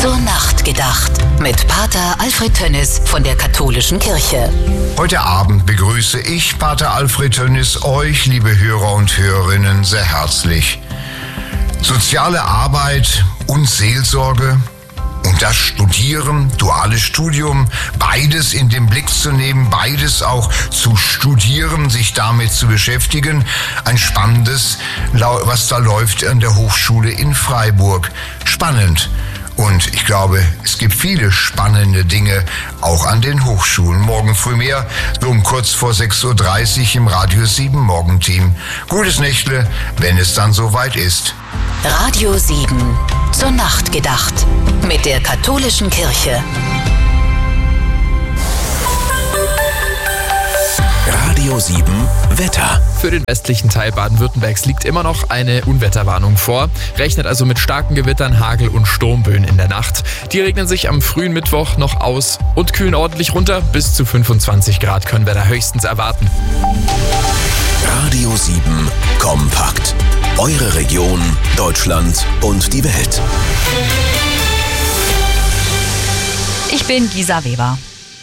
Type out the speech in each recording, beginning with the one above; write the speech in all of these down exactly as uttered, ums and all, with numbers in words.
Zur Nacht gedacht. Mit Pater Alfred Tönnis von der Katholischen Kirche. Heute Abend begrüße ich, Pater Alfred Tönnis, euch, liebe Hörer und Hörerinnen, sehr herzlich. Soziale Arbeit und Seelsorge und das Studieren, duales Studium, beides in den Blick zu nehmen, beides auch zu studieren, sich damit zu beschäftigen. Ein spannendes, was da läuft an der Hochschule in Freiburg. Spannend. Und ich glaube, es gibt viele spannende Dinge auch an den Hochschulen. Morgen früh mehr, so um kurz vor sechs Uhr dreißig im Radio sieben Morgenteam. Gutes Nächtle, wenn es dann soweit ist. Radio sieben. Zur Nacht gedacht. Mit der Katholischen Kirche. Radio sieben Wetter. Für den westlichen Teil Baden-Württembergs liegt immer noch eine Unwetterwarnung vor. Rechnet also mit starken Gewittern, Hagel und Sturmböen in der Nacht. Die regnen sich am frühen Mittwoch noch aus und kühlen ordentlich runter. Bis zu fünfundzwanzig Grad können wir da höchstens erwarten. Radio sieben kompakt. Eure Region, Deutschland und die Welt. Ich bin Gisa Weber.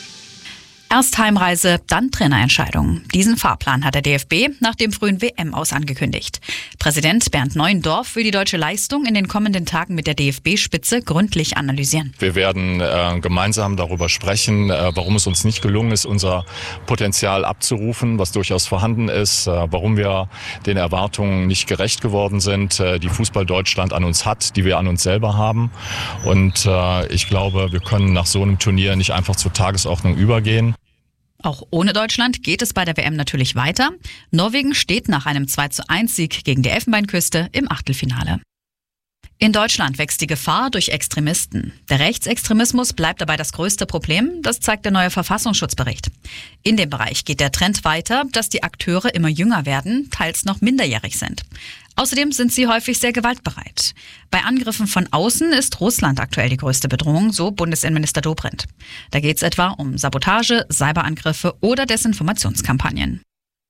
Erst Heimreise, dann Trainerentscheidung. Diesen Fahrplan hat der D F B nach dem frühen W M-Aus angekündigt. Präsident Bernd Neuendorf will die deutsche Leistung in den kommenden Tagen mit der D F B-Spitze gründlich analysieren. Wir werden äh, gemeinsam darüber sprechen, äh, warum es uns nicht gelungen ist, unser Potenzial abzurufen, was durchaus vorhanden ist, äh, warum wir den Erwartungen nicht gerecht geworden sind, äh, die Fußball Deutschland an uns hat, die wir an uns selber haben. Und äh, ich glaube, wir können nach so einem Turnier nicht einfach zur Tagesordnung übergehen. Auch ohne Deutschland geht es bei der W M natürlich weiter. Norwegen steht nach einem zwei zu eins Sieg gegen die Elfenbeinküste im Achtelfinale. In Deutschland wächst die Gefahr durch Extremisten. Der Rechtsextremismus bleibt dabei das größte Problem, das zeigt der neue Verfassungsschutzbericht. In dem Bereich geht der Trend weiter, dass die Akteure immer jünger werden, teils noch minderjährig sind. Außerdem sind sie häufig sehr gewaltbereit. Bei Angriffen von außen ist Russland aktuell die größte Bedrohung, so Bundesinnenminister Dobrindt. Da geht es etwa um Sabotage, Cyberangriffe oder Desinformationskampagnen.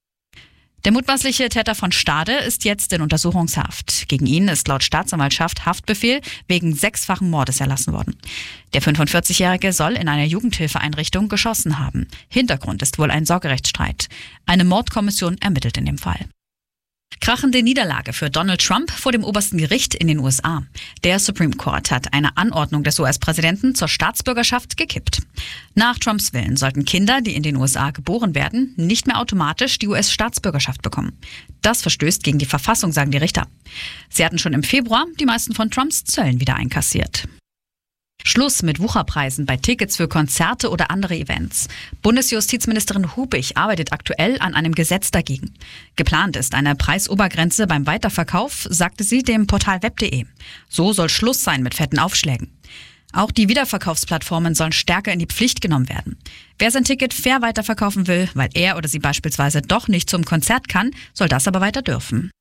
Der mutmaßliche Täter von Stade ist jetzt in Untersuchungshaft. Gegen ihn ist laut Staatsanwaltschaft Haftbefehl wegen sechsfachen Mordes erlassen worden. Der fünfundvierzigjährige soll in einer Jugendhilfeeinrichtung geschossen haben. Hintergrund ist wohl ein Sorgerechtsstreit. Eine Mordkommission ermittelt in dem Fall. Krachende Niederlage für Donald Trump vor dem obersten Gericht in den U S A. Der Supreme Court hat eine Anordnung des U S-Präsidenten zur Staatsbürgerschaft gekippt. Nach Trumps Willen sollten Kinder, die in den U S A geboren werden, nicht mehr automatisch die U S-Staatsbürgerschaft bekommen. Das verstößt gegen die Verfassung, sagen die Richter. Sie hatten schon im Februar die meisten von Trumps Zöllen wieder einkassiert. Schluss mit Wucherpreisen bei Tickets für Konzerte oder andere Events. Bundesjustizministerin Hubig arbeitet aktuell an einem Gesetz dagegen. Geplant ist eine Preisobergrenze beim Weiterverkauf, sagte sie dem Portal web punkt de. So soll Schluss sein mit fetten Aufschlägen. Auch die Wiederverkaufsplattformen sollen stärker in die Pflicht genommen werden. Wer sein Ticket fair weiterverkaufen will, weil er oder sie beispielsweise doch nicht zum Konzert kann, soll das aber weiter dürfen.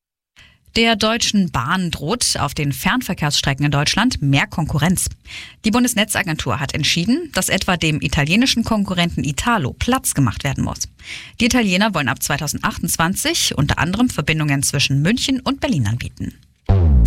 Der Deutschen Bahn droht auf den Fernverkehrsstrecken in Deutschland mehr Konkurrenz. Die Bundesnetzagentur hat entschieden, dass etwa dem italienischen Konkurrenten Italo Platz gemacht werden muss. Die Italiener wollen ab zweitausendachtundzwanzig unter anderem Verbindungen zwischen München und Berlin anbieten.